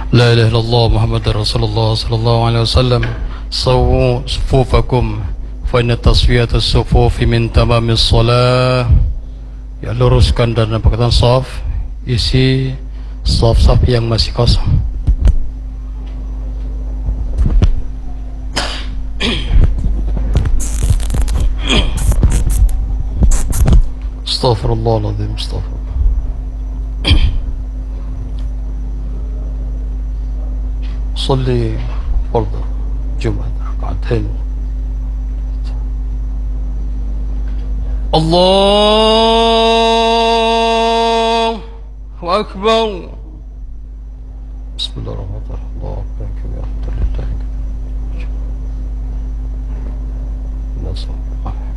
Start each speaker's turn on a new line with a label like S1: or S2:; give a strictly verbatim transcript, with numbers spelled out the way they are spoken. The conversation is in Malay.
S1: La ilaha illallah Muhammadar Rasulullah sallallahu alaihi wasallam. Sawu sufufakum fa inna tasfiyatas sufufi min tamamis shalah. Ya, luruskan dan rapatkan saf, isi saf-saf yang masih kosong. Astaghfirullahaladzim, astaghfirullah. صلي فرض جمعة ركعتين. الله أكبر. بسم الله الرحمن الرحيم. الله أكبر كبيرا. الحمد لله.